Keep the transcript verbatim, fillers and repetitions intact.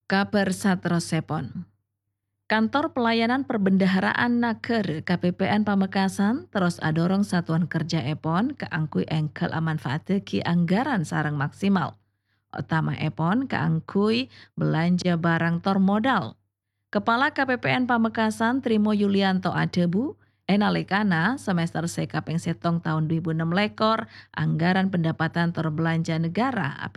Kabar Satros Sepon. Kantor Pelayanan Perbendaharaan Naker K P P N Pamekasan terus adorong satuan kerja Epon keangkui engkel amanfaatnya ki anggaran sarang maksimal. Utama Epon keangkui belanja barang tor modal. Kepala K P P N Pamekasan Trimo Yulianto Adebu, enalekana semester sekapeng setong tahun dua ribu enam lekor anggaran pendapatan terbelanja negara